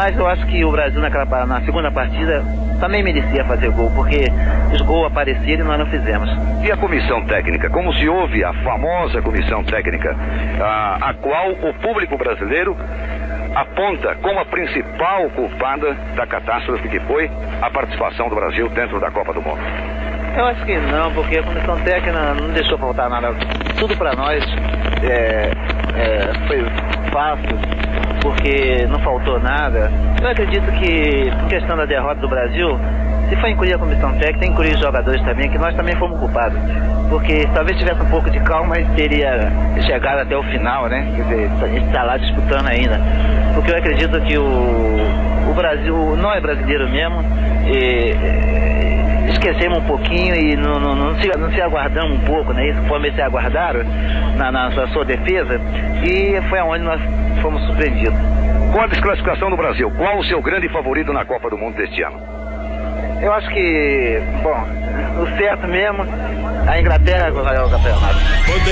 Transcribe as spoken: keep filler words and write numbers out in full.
Mas eu acho que o Brasil naquela, na segunda partida também merecia fazer gol, porque os gols apareceram e nós não fizemos. E a comissão técnica? Como se houve a famosa comissão técnica, a, a qual o público brasileiro aponta como a principal culpada da catástrofe que foi a participação do Brasil dentro da Copa do Mundo? Eu acho que não, porque a comissão técnica não deixou faltar nada. Tudo para nós é, é, foi fácil, porque não faltou nada. Eu acredito que, por questão da derrota do Brasil, se for incluir a comissão técnica, tem que incluir os jogadores também, que nós também fomos culpados. Porque talvez tivesse um pouco de calma, mas teria chegado até o final, né? Quer dizer, a gente está lá disputando ainda. Porque eu acredito que o, o Brasil não é brasileiro mesmo, e, e esquecemos um pouquinho e não, não, não, se, não se aguardamos um pouco, né? Isso conforme se aguardaram na, na, na sua defesa, e foi aonde nós fomos surpreendidos. Com a desclassificação do Brasil, qual o seu grande favorito na Copa do Mundo deste ano? Eu acho que, bom, o certo mesmo, a Inglaterra vai ganhar o campeonato.